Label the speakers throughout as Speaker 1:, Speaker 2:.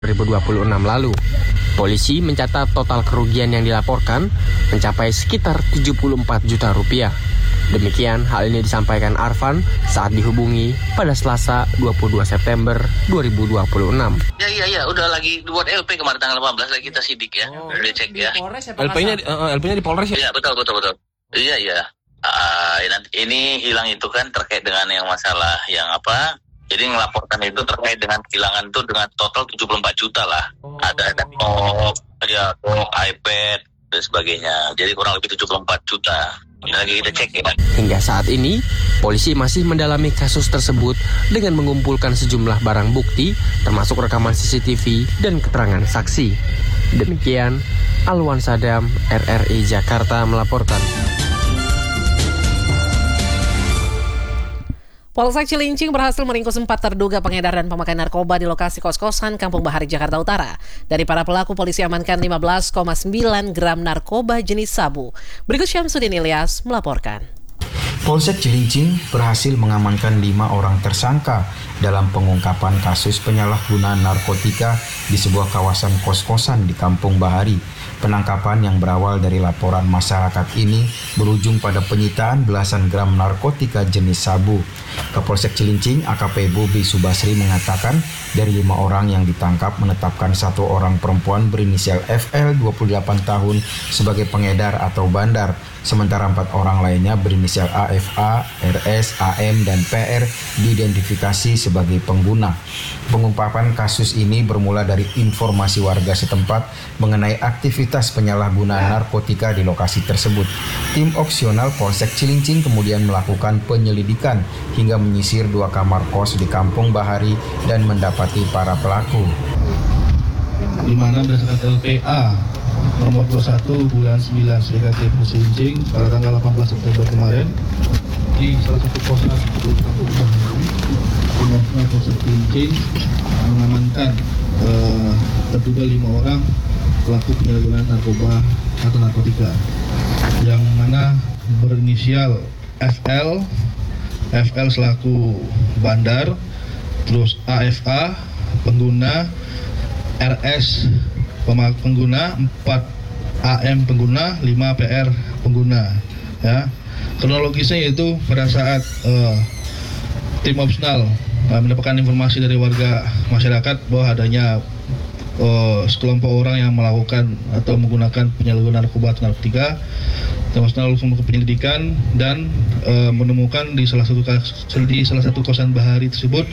Speaker 1: 2026 lalu. Polisi mencatat total kerugian yang dilaporkan mencapai sekitar 74 juta rupiah. Demikian hal ini disampaikan Arfan saat dihubungi pada Selasa 22 September 2026.
Speaker 2: Ya, udah lagi buat LP kemarin tanggal 18 lagi kita sidik ya. Udah cek ya.
Speaker 3: LP-nya di Polres ya?
Speaker 2: Iya, betul. Iya. Nanti ini hilang itu kan terkait dengan yang masalah yang apa? Jadi melaporkan itu terkait dengan kehilangan itu dengan total 74 juta lah. Ada iPad dan sebagainya. Jadi kurang lebih 74 juta. Ini lagi kita cek ya.
Speaker 1: Hingga saat ini, polisi masih mendalami kasus tersebut dengan mengumpulkan sejumlah barang bukti, termasuk rekaman CCTV dan keterangan saksi. Demikian, Alwan Sadam, RRI Jakarta melaporkan.
Speaker 4: Polsek Cilincing berhasil meringkus 4 terduga pengedar dan pemakai narkoba di lokasi kos-kosan Kampung Bahari, Jakarta Utara. Dari para pelaku, polisi amankan 15,9 gram narkoba jenis sabu. Berikut Syamsuddin Ilyas melaporkan.
Speaker 5: Polsek Cilincing berhasil mengamankan 5 orang tersangka dalam pengungkapan kasus penyalahgunaan narkotika di sebuah kawasan kos-kosan di Kampung Bahari. Penangkapan yang berawal dari laporan masyarakat ini berujung pada penyitaan belasan gram narkotika jenis sabu. Kapolsek Cilincing AKP Bobi Subasri mengatakan dari 5 orang yang ditangkap menetapkan 1 orang perempuan berinisial FL 28 tahun sebagai pengedar atau bandar, sementara 4 orang lainnya berinisial AFA, RS, AM, dan PR diidentifikasi sebagai pengguna. Pengungkapan kasus ini bermula dari informasi warga setempat mengenai aktivitas penyalahgunaan narkotika di lokasi tersebut. Tim opsional Polsek Cilincing kemudian melakukan penyelidikan hingga menyisir 2 kamar kos di Kampung Bahari dan mendapati para pelaku.
Speaker 6: Di mana berdasarkan LPA nomor 21 bulan 9 SKT Cilincing pada tanggal 18 September kemarin di salah satu kosan di Kampung Bahari, Polsek Cilincing mengamankan terduga 5 orang pelaku penyalahgunaan narkoba atau narkotika yang mana berinisial FL selaku bandar, terus AFA pengguna, RS pengguna, 4 AM pengguna, 5 PR pengguna. Ya, kronologisnya yaitu pada saat tim opsional mendapatkan informasi dari warga masyarakat bahwa adanya sekelompok orang yang melakukan atau menggunakan penyalahgunaan narkoba atau narkotika. Tim opsional melakukan penyelidikan dan menemukan di salah satu kosan Bahari tersebut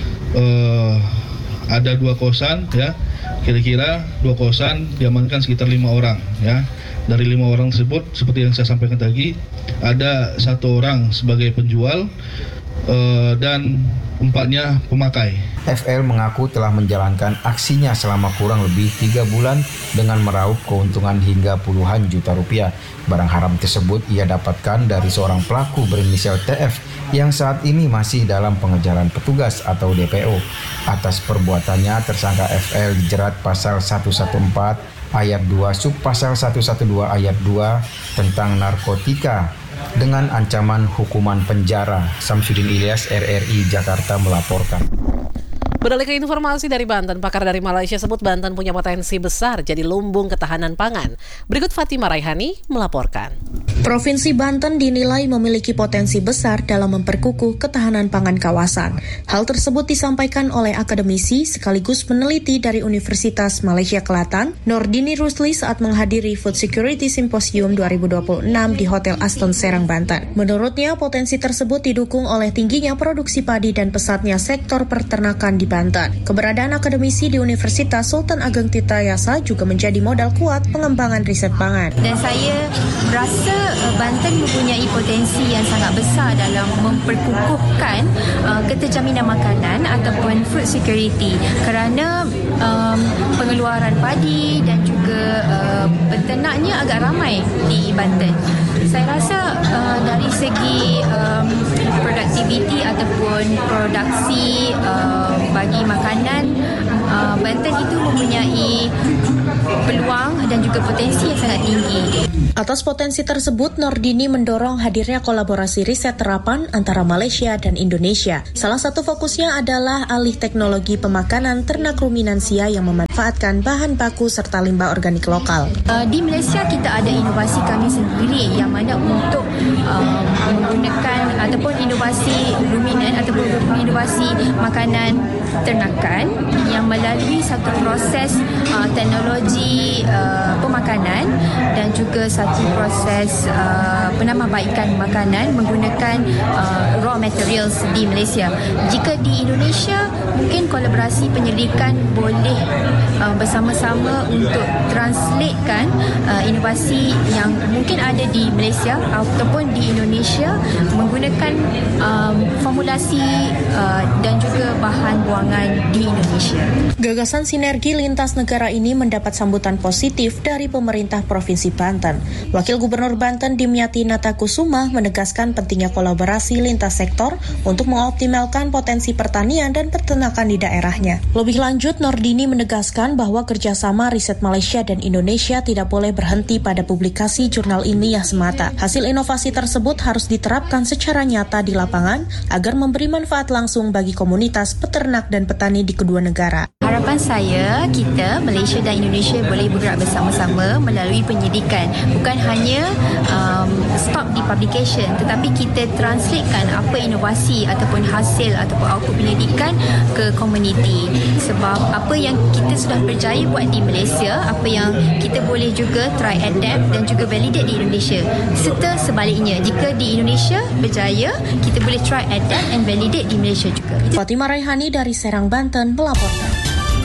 Speaker 6: ada 2 kosan, ya, kira-kira 2 kosan diamankan sekitar 5 orang, ya. Dari 5 orang tersebut, seperti yang saya sampaikan tadi, ada 1 orang sebagai penjual dan 4-nya pemakai.
Speaker 5: FL mengaku telah menjalankan aksinya selama kurang lebih 3 bulan dengan meraup keuntungan hingga puluhan juta rupiah. Barang haram tersebut ia dapatkan dari seorang pelaku berinisial TF yang saat ini masih dalam pengejaran petugas atau DPO. Atas perbuatannya, tersangka FL dijerat pasal 114 ayat 2 subpasal 112 ayat 2 tentang narkotika dengan ancaman hukuman penjara. Syamsuddin Ilyas, RRI Jakarta melaporkan.
Speaker 4: Beralih ke informasi dari Banten, pakar dari Malaysia sebut Banten punya potensi besar jadi lumbung ketahanan pangan. Berikut Fatima Raihani melaporkan.
Speaker 7: Provinsi Banten dinilai memiliki potensi besar dalam memperkukuh ketahanan pangan kawasan. Hal tersebut disampaikan oleh akademisi sekaligus peneliti dari Universitas Malaysia Kelantan, Nordini Rusli saat menghadiri Food Security Symposium 2026 di Hotel Aston Serang, Banten. Menurutnya, potensi tersebut didukung oleh tingginya produksi padi dan pesatnya sektor peternakan di Banten. Keberadaan akademisi di Universitas Sultan Ageng Tirtayasa juga menjadi modal kuat pengembangan riset pangan.
Speaker 8: Dan saya berasa Banten mempunyai potensi yang sangat besar dalam memperkukuhkan keterjaminan makanan ataupun food security kerana pengeluaran padi dan juga peternaknya agak ramai di Banten. Saya rasa dari segi produktiviti ataupun produksi bagi makanan, Banten itu mempunyai peluang dan juga potensi yang sangat tinggi.
Speaker 7: Atas potensi tersebut, Nordini mendorong hadirnya kolaborasi riset terapan antara Malaysia dan Indonesia. Salah satu fokusnya adalah alih teknologi pemakanan ternak ruminansia yang memanfaatkan bahan baku serta limbah organik lokal.
Speaker 8: Di Malaysia kita ada inovasi kami sendiri yang mana untuk menggunakan ataupun inovasi ruminan ataupun inovasi makanan ternakan yang melalui satu proses teknologi pemakanan dan juga satu proses penambahbaikan makanan menggunakan raw materials di Malaysia. Jika di Indonesia, mungkin kolaborasi penyelidikan boleh bersama-sama untuk translatekan inovasi yang mungkin ada di Malaysia ataupun di Indonesia menggunakan formulasi dan juga bahan buangan di Indonesia.
Speaker 7: Gagasan sinergi lintas negara ini mendapat sambutan positif dari pemerintah Provinsi Banten. Wakil Gubernur Banten Dimyati Natakusuma menegaskan pentingnya kolaborasi lintas sektor untuk mengoptimalkan potensi pertanian dan peternakan di daerahnya. Lebih lanjut, Nordini menegaskan bahwa kerjasama riset Malaysia dan Indonesia tidak boleh berhenti pada publikasi jurnal ilmiah semata. Hasil inovasi tersebut harus diterapkan secara nyata di lapangan agar memberi manfaat langsung bagi komunitas peternak dan petani di kedua negara.
Speaker 8: Harapan saya, kita, Malaysia dan Indonesia boleh bergerak bersama-sama melalui penyidikan. Bukan hanya stop di publication, tetapi kita translatekan apa inovasi ataupun hasil ataupun output penyelidikan ke komuniti. Sebab apa yang kita sudah berjaya buat di Malaysia, apa yang kita boleh juga try adapt dan juga validate di Indonesia. Serta sebaliknya, jika di Indonesia berjaya, kita boleh try adapt and validate di Malaysia juga.
Speaker 7: Fatimah Raihani dari Serang, Banten melaporkan.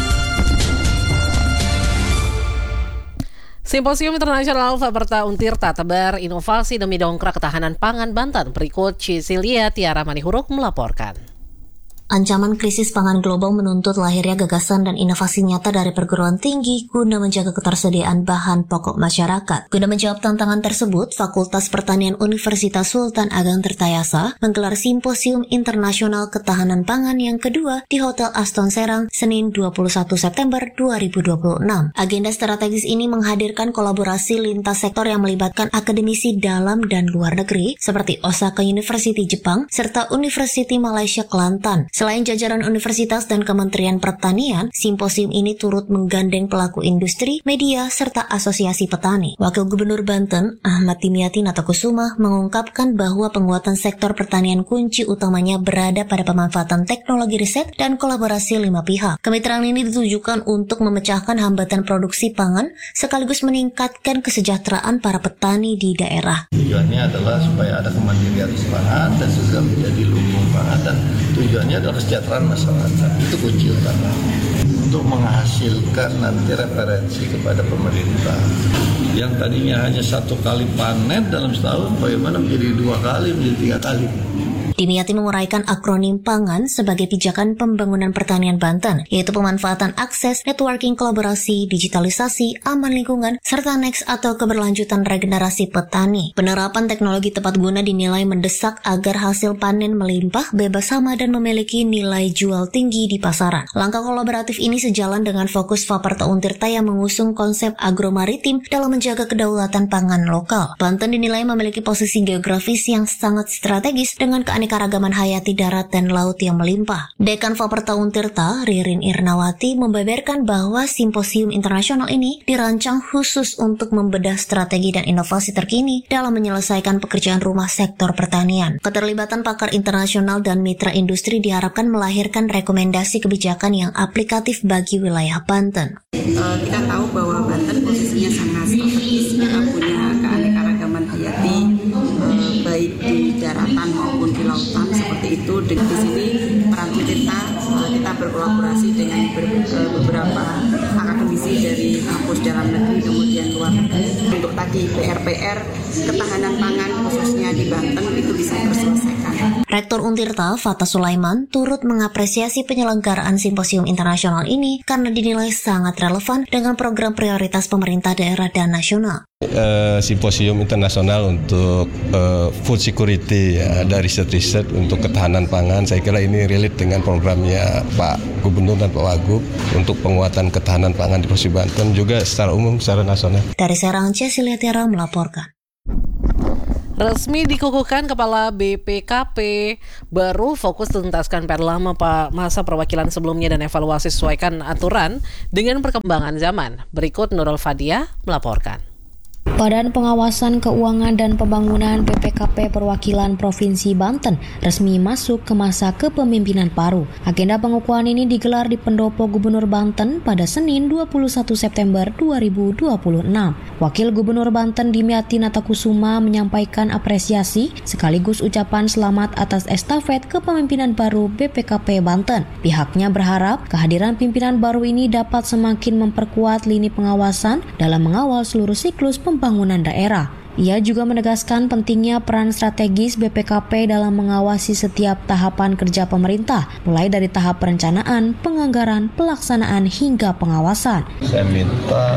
Speaker 4: Simposium Internasional Faperta Untirta tebar inovasi demi dongkrak ketahanan pangan Banten. Berikut Cicilia Tiara Manihuruk melaporkan.
Speaker 9: Ancaman krisis pangan global menuntut lahirnya gagasan dan inovasi nyata dari perguruan tinggi guna menjaga ketersediaan bahan pokok masyarakat. Guna menjawab tantangan tersebut, Fakultas Pertanian Universitas Sultan Ageng Tirtayasa menggelar Simposium Internasional Ketahanan Pangan yang kedua di Hotel Aston Serang, Senin 21 September 2026. Agenda strategis ini menghadirkan kolaborasi lintas sektor yang melibatkan akademisi dalam dan luar negeri seperti Osaka University Jepang serta University Malaysia Kelantan. Selain jajaran universitas dan Kementerian Pertanian, simposium ini turut menggandeng pelaku industri, media, serta asosiasi petani. Wakil Gubernur Banten, Ahmad Dimyati Natakusuma, mengungkapkan bahwa penguatan sektor pertanian kunci utamanya berada pada pemanfaatan teknologi riset dan kolaborasi 5 pihak. Kemitraan ini ditujukan untuk memecahkan hambatan produksi pangan, sekaligus meningkatkan kesejahteraan para petani di daerah.
Speaker 6: Tujuannya adalah supaya ada kemandirian pangan dan juga menjadi lumbung pangan, dan tujuannya adalah kesejahteraan masyarakat. Itu kunci utama untuk menghasilkan nanti referensi kepada pemerintah yang tadinya hanya 1 kali panen dalam setahun, bagaimana menjadi 2 kali, menjadi 3 kali.
Speaker 9: Dimyati menguraikan akronim PANGAN sebagai pijakan pembangunan pertanian Banten, yaitu pemanfaatan akses, networking, kolaborasi, digitalisasi, aman lingkungan, serta next atau keberlanjutan regenerasi petani. Penerapan teknologi tepat guna dinilai mendesak agar hasil panen melimpah, bebas hama, dan memiliki nilai jual tinggi di pasaran. Langkah kolaboratif ini sejalan dengan fokus Faperta Untirta yang mengusung konsep agromaritim dalam menjaga kedaulatan pangan lokal. Banten dinilai memiliki posisi geografis yang sangat strategis dengan keanekaragaman hayati darat dan laut yang melimpah. Dekan Faperta Untirta, Ririn Irnawati, membeberkan bahwa simposium internasional ini dirancang khusus untuk membedah strategi dan inovasi terkini dalam menyelesaikan pekerjaan rumah sektor pertanian. Keterlibatan pakar internasional dan mitra industri diharapkan melahirkan rekomendasi kebijakan yang aplikatif bagi wilayah Banten.
Speaker 10: Kita tahu bahwa Banten posisinya sangat strategis, kita punya keanekaragaman hayati baik di daratan maupun di lautan seperti itu. Di sini peran kita berkolaborasi dengan beberapa akademisi dari kampus dalam negeri kemudian luar negeri untuk tadi PR ketahanan pangan khususnya di Banten itu bisa terselesaikan.
Speaker 9: Rektor Untirta, Fatah Sulaiman, turut mengapresiasi penyelenggaraan simposium internasional ini karena dinilai sangat relevan dengan program prioritas pemerintah daerah dan nasional.
Speaker 11: Simposium internasional untuk food security, ya, ada riset-riset untuk ketahanan pangan. Saya kira ini relate dengan programnya Pak Gubernur dan Pak Wagub untuk penguatan ketahanan pangan di Provinsi Banten, juga secara umum, secara nasional.
Speaker 9: Dari Serang, Cecilia Tiara melaporkan.
Speaker 4: Resmi dikukuhkan Kepala BPKP baru fokus tuntaskan PR lama masa perwakilan sebelumnya dan evaluasi sesuaikan aturan dengan perkembangan zaman. Berikut Nurul Fadia melaporkan.
Speaker 12: Badan Pengawasan Keuangan dan Pembangunan BPKP Perwakilan Provinsi Banten resmi masuk ke masa kepemimpinan baru. Agenda pengukuhan ini digelar di Pendopo Gubernur Banten pada Senin 21 September 2026. Wakil Gubernur Banten Dimyati Natakusuma menyampaikan apresiasi sekaligus ucapan selamat atas estafet kepemimpinan baru BPKP Banten. Pihaknya berharap kehadiran pimpinan baru ini dapat semakin memperkuat lini pengawasan dalam mengawal seluruh siklus pembangunan daerah. Ia juga menegaskan pentingnya peran strategis BPKP dalam mengawasi setiap tahapan kerja pemerintah, mulai dari tahap perencanaan, penganggaran, pelaksanaan, hingga pengawasan.
Speaker 6: Saya minta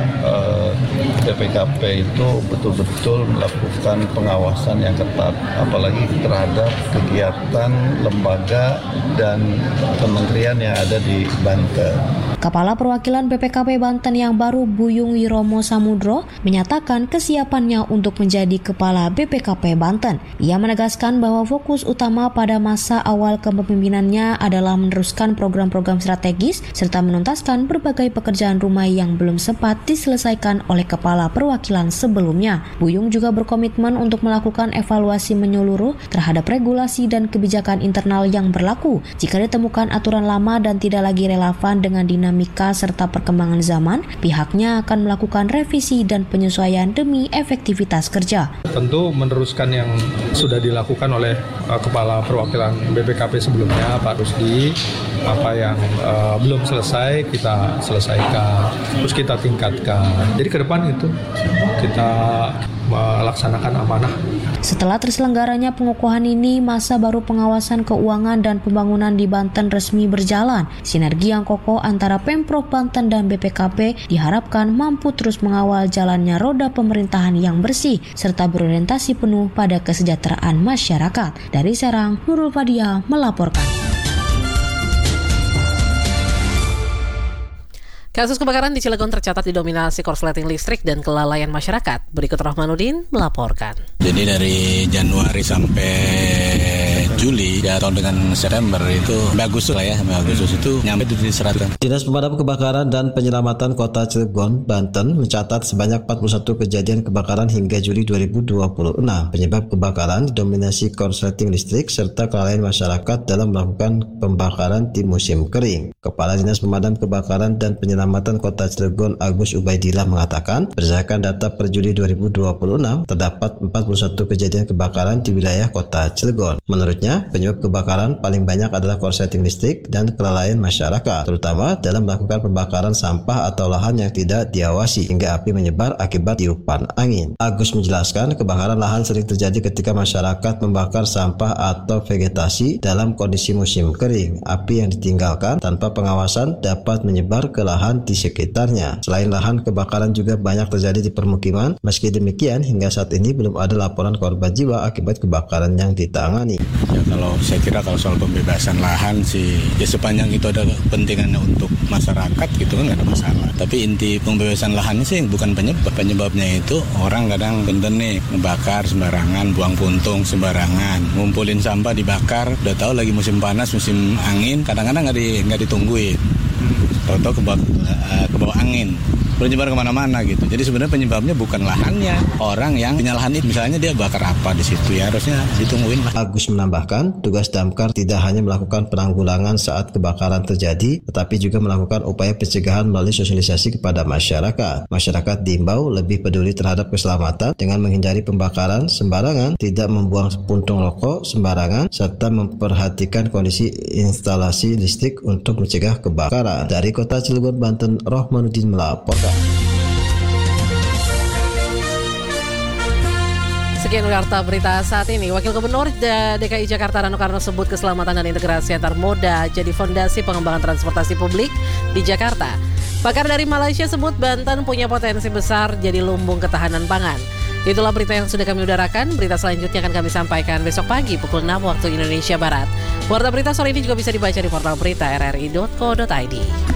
Speaker 6: BPKP itu betul-betul melakukan pengawasan yang ketat, apalagi terhadap kegiatan lembaga dan kementerian yang ada di Banten.
Speaker 12: Kepala Perwakilan BPKP Banten yang baru, Buyung Wiromo Samudro, menyatakan kesiapannya untuk menjadi Kepala BPKP Banten. Ia menegaskan bahwa fokus utama pada masa awal kepemimpinannya adalah meneruskan program-program strategis serta menuntaskan berbagai pekerjaan rumah yang belum sempat diselesaikan oleh Kepala Perwakilan sebelumnya. Buyung juga berkomitmen untuk melakukan evaluasi menyeluruh terhadap regulasi dan kebijakan internal yang berlaku. Jika ditemukan aturan lama dan tidak lagi relevan dengan dinamika serta perkembangan zaman, pihaknya akan melakukan revisi dan penyesuaian demi efektivitas kerja.
Speaker 13: Tentu meneruskan yang sudah dilakukan oleh Kepala Perwakilan BPKP sebelumnya, Pak Rusdi. Apa yang belum selesai kita selesaikan, terus kita tingkatkan. Jadi ke depan itu kita melaksanakan amanah.
Speaker 12: Setelah terselenggaranya pengukuhan ini, masa baru pengawasan keuangan dan pembangunan di Banten resmi berjalan. Sinergi yang kokoh antara Pemprov Banten dan BPKP diharapkan mampu terus mengawal jalannya roda pemerintahan yang bersih serta berorientasi penuh pada kesejahteraan masyarakat. Dari Serang, Nurul Fadia melaporkan.
Speaker 4: Kasus kebakaran di Cilegon tercatat didominasi korsleting listrik dan kelalaian masyarakat. Berikut Rahmanuddin melaporkan.
Speaker 14: Jadi dari Januari sampai Juli, ya tahun dengan September itu, Agustus lah ya, Agustus itu nyampe di 100.
Speaker 15: Dinas Pemadam Kebakaran dan Penyelamatan Kota Cilegon, Banten mencatat sebanyak 41 kejadian kebakaran hingga Juli 2026. Penyebab kebakaran didominasi korsleting listrik serta kelalaian masyarakat dalam melakukan pembakaran di musim kering. Kepala Dinas Pemadam Kebakaran dan Penyelamatan Kota Cilegon Agus Ubaidillah mengatakan, berdasarkan data per Juli 2026, terdapat 41 kejadian kebakaran di wilayah Kota Cilegon. Menurutnya, penyebab kebakaran paling banyak adalah korsleting listrik dan kelalaian masyarakat, terutama dalam melakukan pembakaran sampah atau lahan yang tidak diawasi hingga api menyebar akibat tiupan angin. Agus menjelaskan, kebakaran lahan sering terjadi ketika masyarakat membakar sampah atau vegetasi dalam kondisi musim kering. Api yang ditinggalkan tanpa pengawasan dapat menyebar ke lahan di sekitarnya. Selain lahan, kebakaran juga banyak terjadi di permukiman. Meski demikian, hingga saat ini belum ada laporan korban jiwa akibat kebakaran yang ditangani.
Speaker 14: Ya, kalau saya kira kalau soal pembebasan lahan sih, ya sepanjang itu ada kepentingannya untuk masyarakat gitu kan nggak ada masalah. Tapi inti pembebasan lahannya sih bukan penyebab. Penyebabnya itu orang kadang bener nih ngebakar sembarangan, buang puntung sembarangan, ngumpulin sampah dibakar. Udah tahu lagi musim panas, musim angin, kadang-kadang nggak ditungguin. Tahu-tahu ke bawah angin, menyebar kemana-mana gitu. Jadi sebenarnya penyebabnya bukan lahannya, orang yang punya lahan itu misalnya dia bakar apa di situ, ya harusnya ditungguin.
Speaker 15: Agus menambahkan, tugas damkar tidak hanya melakukan penanggulangan saat kebakaran terjadi, tetapi juga melakukan upaya pencegahan melalui sosialisasi kepada masyarakat. Masyarakat diimbau lebih peduli terhadap keselamatan dengan menghindari pembakaran sembarangan, tidak membuang puntung rokok sembarangan, serta memperhatikan kondisi instalasi listrik untuk mencegah kebakaran. Dari Kota Cilegon, Banten, Rahmanuddin melaporkan.
Speaker 4: Sekian warta berita saat ini. Wakil Gubernur DKI Jakarta Rano Karno sebut keselamatan dan integrasi antar moda jadi fondasi pengembangan transportasi publik di Jakarta. Pakar dari Malaysia sebut Banten punya potensi besar jadi lumbung ketahanan pangan. Itulah berita yang sudah kami udarakan. Berita selanjutnya akan kami sampaikan besok pagi pukul 6 waktu Indonesia Barat. Warta berita sore ini juga bisa dibaca di portal berita rri.co.id.